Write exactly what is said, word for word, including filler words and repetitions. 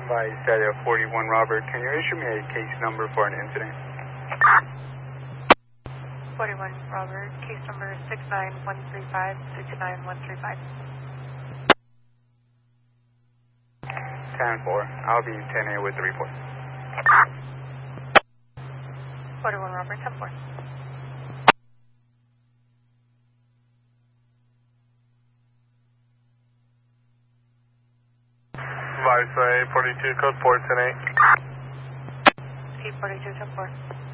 Vice Area forty-one Robert, can you issue me a case number for an incident? forty-one Robert, case number six nine one three five, six nine one three five. ten four, I'll be ten A with the report. forty-one Robert, ten four. Vice A forty-two, code four ten eight. eight forty-two, ten four.